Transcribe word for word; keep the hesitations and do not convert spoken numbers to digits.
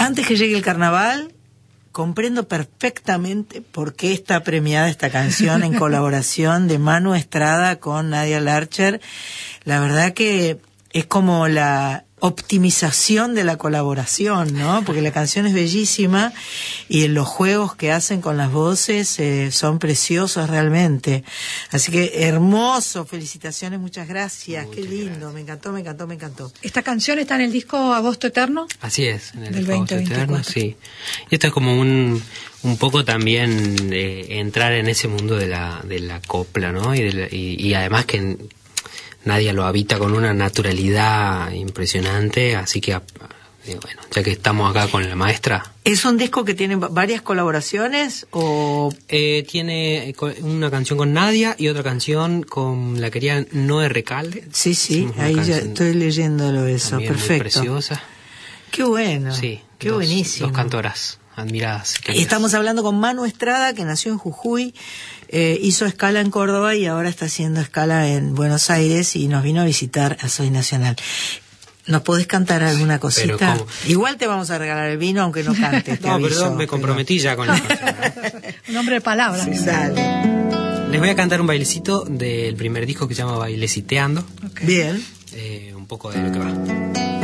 Antes que llegue el carnaval, comprendo perfectamente por qué está premiada esta canción en colaboración de Manu Estrada con Nadia Larcher. La verdad que es como la optimización de la colaboración, ¿no? Porque la canción es bellísima y los juegos que hacen con las voces eh, son preciosos realmente. Así que hermoso, felicitaciones, muchas gracias, muchas qué lindo, gracias. Me encantó, me encantó, me encantó. ¿Esta canción está en el disco Agosto Eterno? Así es, en el del disco Agosto Eterno, sí. Y esto es como un un poco también eh, entrar en ese mundo de la de la copla, ¿no? Y, de la, y, y además que Nadia lo habita con una naturalidad impresionante, así que digo, bueno, ya que estamos acá con la maestra. ¿Es un disco que tiene varias colaboraciones o...? Eh, tiene una canción con Nadia y otra canción con la querida Noé Recalde. Sí, sí, ahí ya estoy leyéndolo eso, perfecto. Muy preciosa. Qué bueno, sí, qué dos, buenísimo. Dos cantoras admiradas. Y estamos hablando con Manu Estrada, que nació en Jujuy, eh, hizo escala en Córdoba y ahora está haciendo escala en Buenos Aires y nos vino a visitar a Soy Nacional. ¿Nos podés cantar alguna cosita? Igual te vamos a regalar el vino, aunque no cantes. No, aviso, perdón, me comprometí pero... ya con la canción. Un hombre de palabras. Sí, dale. Les voy a cantar un bailecito del primer disco que se llama Baileciteando. Okay. Bien. Eh, un poco de lo que va.